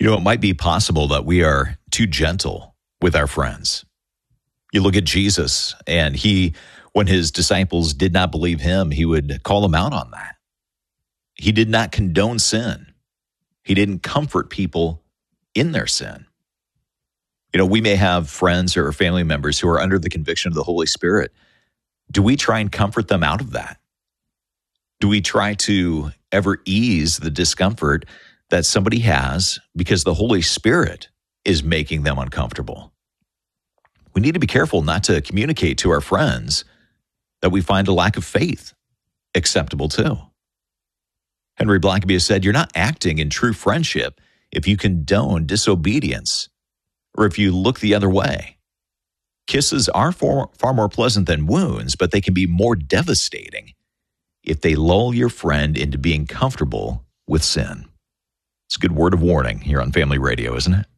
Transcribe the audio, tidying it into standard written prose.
It might be possible that we are too gentle with our friends. You look at Jesus, and when his disciples did not believe him, he would call them out on that. He did not condone sin. He didn't comfort people in their sin. We may have friends or family members who are under the conviction of the Holy Spirit. Do we try and comfort them out of that? Do we try to ever ease the discomfort that somebody has because the Holy Spirit is making them uncomfortable? We need to be careful not to communicate to our friends that we find a lack of faith acceptable too. Henry Blackaby has said, you're not acting in true friendship if you condone disobedience or if you look the other way. Kisses are far more pleasant than wounds, but they can be more devastating if they lull your friend into being comfortable with sin. It's a good word of warning here on Family Radio, isn't it?